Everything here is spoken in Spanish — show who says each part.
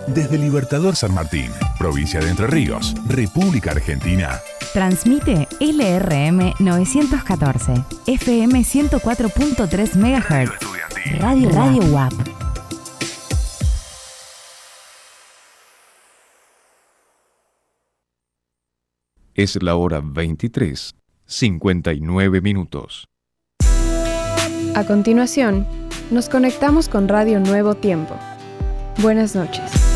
Speaker 1: Desde Libertador San Martín, provincia de Entre Ríos, República Argentina.
Speaker 2: Transmite LRM 914, FM 104.3 MHz. Radio WAP.
Speaker 3: Es la hora 23:59.
Speaker 4: A continuación, nos conectamos con Radio Nuevo Tiempo. Buenas noches.